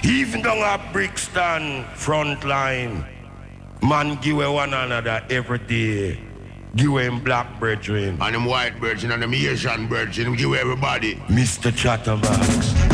Even down at Brixton front line, man give away one another every day. Give away him black brethren. And them white brethren and them Asian brethren, give away everybody. Mr. Chatterbox.